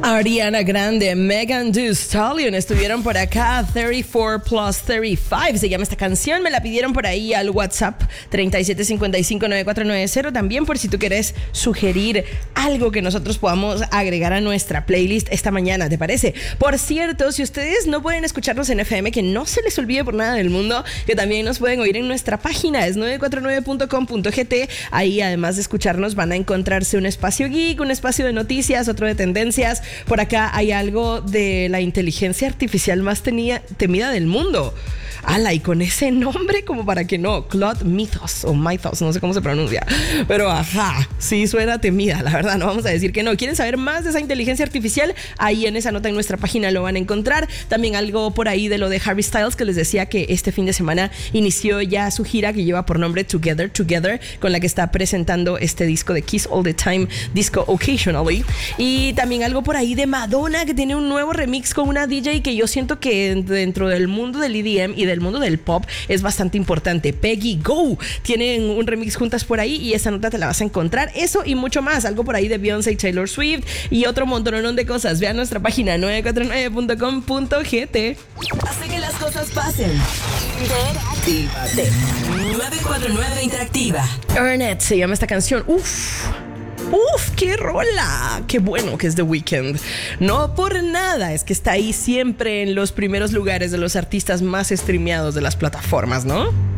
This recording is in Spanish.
Ariana Grande, Megan Thee Stallion estuvieron por acá. 34 plus 35 se llama esta canción. Me la pidieron por ahí al WhatsApp 37559490. También por si tú quieres sugerir algo que nosotros podamos agregar a nuestra playlist esta mañana, ¿te parece? Por cierto, si ustedes no pueden escucharnos en FM, que no se les olvide por nada del mundo que también nos pueden oír en nuestra página, es 949.com.gt. Ahí, además de escucharnos, van a encontrarse un espacio geek, un espacio de noticias, otro de tendencias. Por acá hay algo de la inteligencia artificial más temida del mundo. Ala, y con ese nombre como para que no, Claude Mythos o Mythos, no sé cómo se pronuncia, pero ajá, sí suena temida, la verdad, no vamos a decir que no. ¿Quieren saber más de esa inteligencia artificial? Ahí en esa nota en nuestra página lo van a encontrar. También algo por ahí de lo de Harry Styles, que les decía que este fin de semana inició ya su gira que lleva por nombre Together, con la que está presentando este disco de Kiss All the Time, Disco Occasionally. Y también algo por ahí de Madonna, que tiene un nuevo remix con una DJ que yo siento que dentro del mundo del EDM y del mundo del pop es bastante importante. Peggy Go. Tienen un remix juntas por ahí y esa nota te la vas a encontrar. Eso y mucho más. Algo por ahí de Beyoncé y Taylor Swift y otro montón de cosas. Vean nuestra página 949.com.gt. Hace que las cosas pasen. Interactívate. 949 Interactiva. Earn It se llama esta canción. Uf, qué rola. Qué bueno que es The Weeknd. No por nada es que está ahí siempre en los primeros lugares de los artistas más streameados de las plataformas, ¿no?